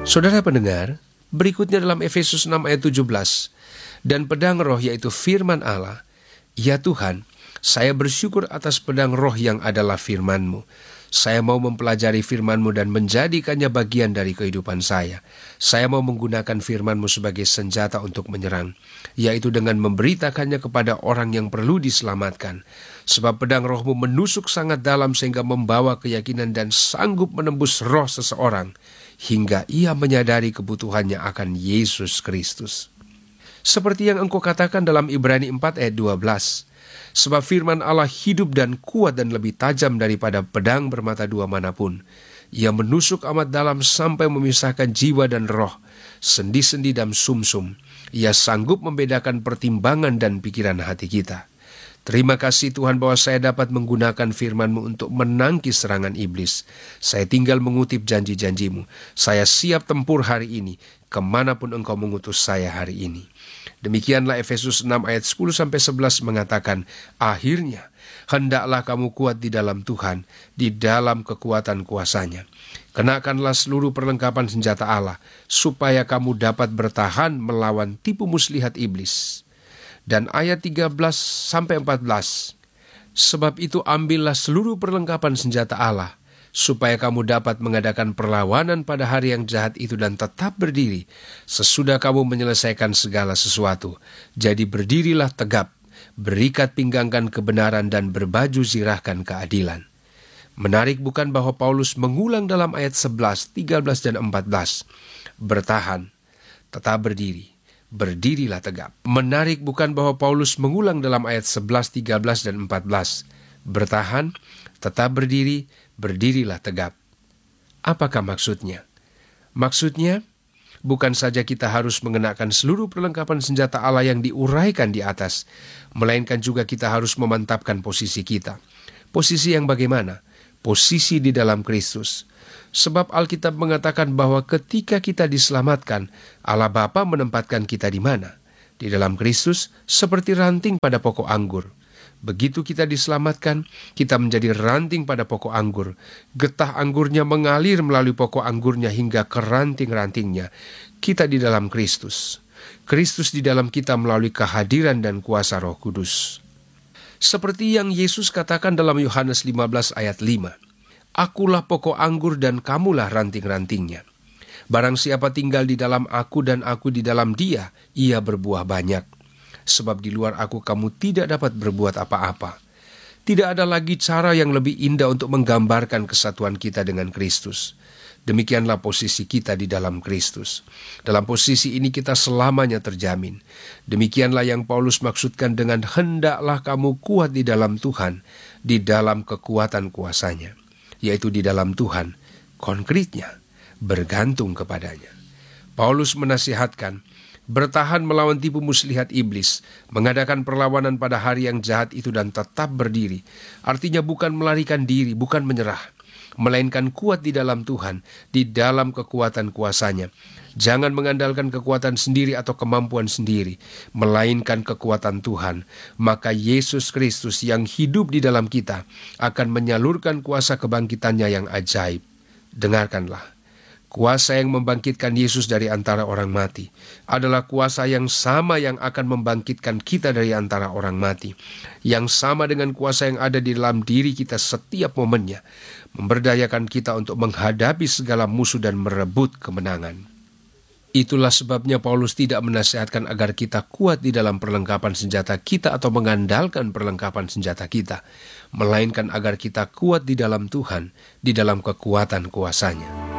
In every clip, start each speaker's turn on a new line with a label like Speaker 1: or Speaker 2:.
Speaker 1: Saudara pendengar, berikutnya dalam Efesus 6 ayat 17, dan pedang roh yaitu firman Allah, ya Tuhan, saya bersyukur atas pedang roh yang adalah firman-Mu. Saya mau mempelajari firman-Mu dan menjadikannya bagian dari kehidupan saya. Saya mau menggunakan firman-Mu sebagai senjata untuk menyerang, yaitu dengan memberitakannya kepada orang yang perlu diselamatkan. Sebab pedang roh-Mu menusuk sangat dalam sehingga membawa keyakinan dan sanggup menembus roh seseorang, hingga ia menyadari kebutuhannya akan Yesus Kristus. Seperti yang engkau katakan dalam Ibrani 4 ayat 12, sebab firman Allah hidup dan kuat dan lebih tajam daripada pedang bermata dua manapun. Ia menusuk amat dalam sampai memisahkan jiwa dan roh, sendi-sendi dan sumsum. Ia sanggup membedakan pertimbangan dan pikiran hati kita. Terima kasih Tuhan bahwa saya dapat menggunakan firman-Mu untuk menangkis serangan iblis. Saya tinggal mengutip janji-janji-Mu. Saya siap tempur hari ini, kemanapun Engkau mengutus saya hari ini. Demikianlah Efesus 6 ayat 10-11 mengatakan, akhirnya, hendaklah kamu kuat di dalam Tuhan, di dalam kekuatan kuasa-Nya. Kenakanlah seluruh perlengkapan senjata Allah, supaya kamu dapat bertahan melawan tipu muslihat iblis. Dan ayat 13-14, sebab itu ambillah seluruh perlengkapan senjata Allah, supaya kamu dapat mengadakan perlawanan pada hari yang jahat itu dan tetap berdiri, sesudah kamu menyelesaikan segala sesuatu. Jadi berdirilah tegap, berikat pinggangkan kebenaran dan berbaju zirahkan keadilan. Menarik bukan bahwa Paulus mengulang dalam ayat 11, 13 dan 14, bertahan, tetap berdiri, berdirilah tegap. Menarik bukan bahwa Paulus mengulang dalam ayat 11, 13 dan 14, bertahan, tetap berdiri, berdirilah tegap. Apakah maksudnya? Maksudnya, bukan saja kita harus mengenakan seluruh perlengkapan senjata Allah yang diuraikan di atas, melainkan juga kita harus memantapkan posisi kita. Posisi yang bagaimana? Posisi di dalam Kristus. Sebab Alkitab mengatakan bahwa ketika kita diselamatkan, Allah Bapa menempatkan kita di mana? Di dalam Kristus, seperti ranting pada pokok anggur. Begitu kita diselamatkan, kita menjadi ranting pada pokok anggur. Getah anggurnya mengalir melalui pokok anggurnya hingga ke ranting-rantingnya. Kita di dalam Kristus. Kristus di dalam kita melalui kehadiran dan kuasa Roh Kudus. Seperti yang Yesus katakan dalam Yohanes 15 ayat 5. Akulah pokok anggur dan kamulah ranting-rantingnya. Barang siapa tinggal di dalam aku dan aku di dalam dia, ia berbuah banyak. Sebab di luar aku kamu tidak dapat berbuat apa-apa. Tidak ada lagi cara yang lebih indah untuk menggambarkan kesatuan kita dengan Kristus. Demikianlah posisi kita di dalam Kristus. Dalam posisi ini kita selamanya terjamin. Demikianlah yang Paulus maksudkan dengan hendaklah kamu kuat di dalam Tuhan, di dalam kekuatan kuasa-Nya. Yaitu di dalam Tuhan, konkretnya, bergantung kepadanya. Paulus menasihatkan, bertahan melawan tipu muslihat iblis, mengadakan perlawanan pada hari yang jahat itu dan tetap berdiri. Artinya bukan melarikan diri, bukan menyerah, melainkan kuat di dalam Tuhan, di dalam kekuatan kuasa-Nya. Jangan mengandalkan kekuatan sendiri atau kemampuan sendiri, melainkan kekuatan Tuhan. Maka Yesus Kristus yang hidup di dalam kita akan menyalurkan kuasa kebangkitannya yang ajaib. Dengarkanlah. Kuasa yang membangkitkan Yesus dari antara orang mati adalah kuasa yang sama yang akan membangkitkan kita dari antara orang mati. Yang sama dengan kuasa yang ada di dalam diri kita setiap momennya, memberdayakan kita untuk menghadapi segala musuh dan merebut kemenangan. Itulah sebabnya Paulus tidak menasihatkan agar kita kuat di dalam perlengkapan senjata kita atau mengandalkan perlengkapan senjata kita, melainkan agar kita kuat di dalam Tuhan, di dalam kekuatan kuasa-Nya.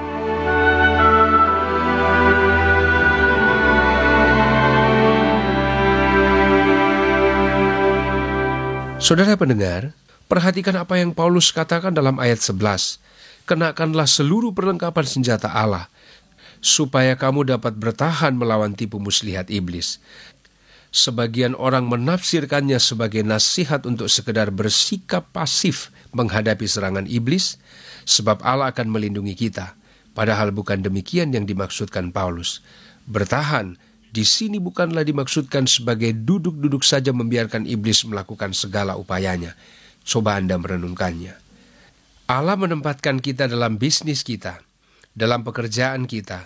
Speaker 1: Saudara pendengar, perhatikan apa yang Paulus katakan dalam ayat 11. Kenakanlah seluruh perlengkapan senjata Allah, supaya kamu dapat bertahan melawan tipu muslihat iblis. Sebagian orang menafsirkannya sebagai nasihat untuk sekedar bersikap pasif menghadapi serangan iblis, sebab Allah akan melindungi kita. Padahal bukan demikian yang dimaksudkan Paulus. Bertahan di sini bukanlah dimaksudkan sebagai duduk-duduk saja membiarkan iblis melakukan segala upayanya. Coba Anda merenungkannya. Allah menempatkan kita dalam bisnis kita, dalam pekerjaan kita,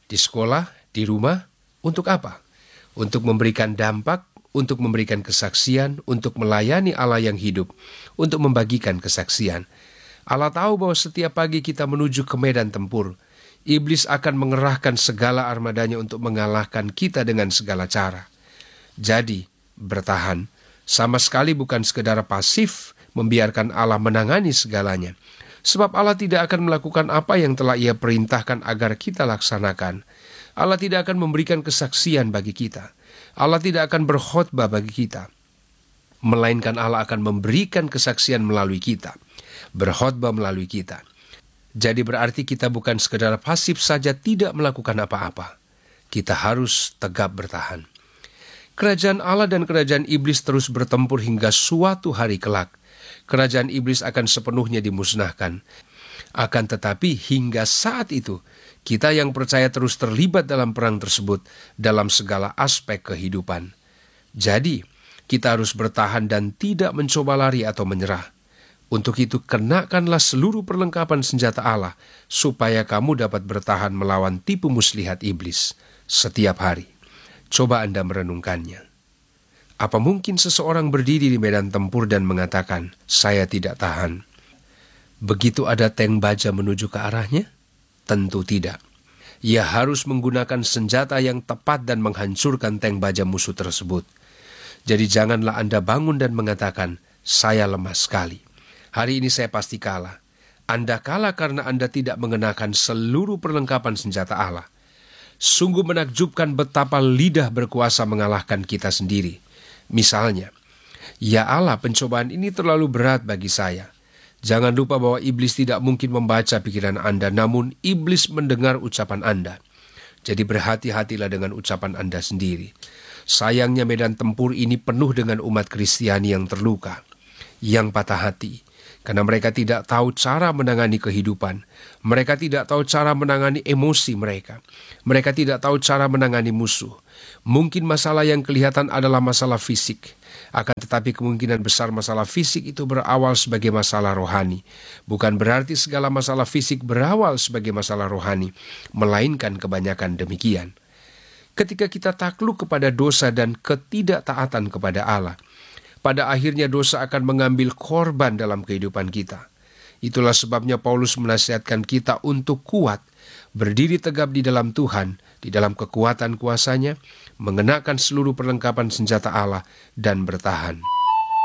Speaker 1: di sekolah, di rumah. Untuk apa? Untuk memberikan dampak, untuk memberikan kesaksian, untuk melayani Allah yang hidup, untuk membagikan kesaksian. Allah tahu bahwa setiap pagi kita menuju ke medan tempur, iblis akan mengerahkan segala armadanya untuk mengalahkan kita dengan segala cara. Jadi, bertahan, sama sekali bukan sekedar pasif membiarkan Allah menangani segalanya. Sebab Allah tidak akan melakukan apa yang telah Ia perintahkan agar kita laksanakan. Allah tidak akan memberikan kesaksian bagi kita. Allah tidak akan berkhotbah bagi kita. Melainkan Allah akan memberikan kesaksian melalui kita. Berkhotbah melalui kita. Jadi berarti kita bukan sekedar pasif saja tidak melakukan apa-apa. Kita harus tegap bertahan. Kerajaan Allah dan kerajaan iblis terus bertempur hingga suatu hari kelak. Kerajaan iblis akan sepenuhnya dimusnahkan. Akan tetapi hingga saat itu, kita yang percaya terus terlibat dalam perang tersebut dalam segala aspek kehidupan. Jadi, kita harus bertahan dan tidak mencoba lari atau menyerah. Untuk itu, kenakanlah seluruh perlengkapan senjata Allah, supaya kamu dapat bertahan melawan tipu muslihat iblis setiap hari. Coba Anda merenungkannya. Apa mungkin seseorang berdiri di medan tempur dan mengatakan, "Saya tidak tahan"? Begitu ada tank baja menuju ke arahnya? Tentu tidak. Ia harus menggunakan senjata yang tepat dan menghancurkan tank baja musuh tersebut. Jadi janganlah Anda bangun dan mengatakan, "Saya lemah sekali. Hari ini saya pasti kalah." Anda kalah karena Anda tidak mengenakan seluruh perlengkapan senjata Allah. Sungguh menakjubkan betapa lidah berkuasa mengalahkan kita sendiri. Misalnya, "Ya Allah, pencobaan ini terlalu berat bagi saya." Jangan lupa bahwa iblis tidak mungkin membaca pikiran Anda, namun iblis mendengar ucapan Anda. Jadi berhati-hatilah dengan ucapan Anda sendiri. Sayangnya medan tempur ini penuh dengan umat Kristiani yang terluka, yang patah hati, karena mereka tidak tahu cara menangani kehidupan. Mereka tidak tahu cara menangani emosi mereka. Mereka tidak tahu cara menangani musuh. Mungkin masalah yang kelihatan adalah masalah fisik. Akan tetapi kemungkinan besar masalah fisik itu berawal sebagai masalah rohani. Bukan berarti segala masalah fisik berawal sebagai masalah rohani, melainkan kebanyakan demikian. Ketika kita takluk kepada dosa dan ketidaktaatan kepada Allah, pada akhirnya dosa akan mengambil korban dalam kehidupan kita. Itulah sebabnya Paulus menasihatkan kita untuk kuat, berdiri tegap di dalam Tuhan, di dalam kekuatan kuasa-Nya, mengenakan seluruh perlengkapan senjata Allah, dan bertahan.